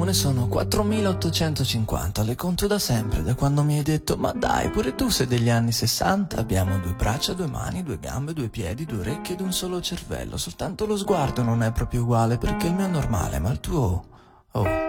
ore sono 4850, le conto da sempre, da quando mi hai detto ma dai, pure tu sei degli anni 60. Abbiamo due braccia, due mani, due gambe, due piedi, due orecchie ed un solo cervello. Soltanto lo sguardo non è proprio uguale perché il mio è normale, ma il tuo... Oh,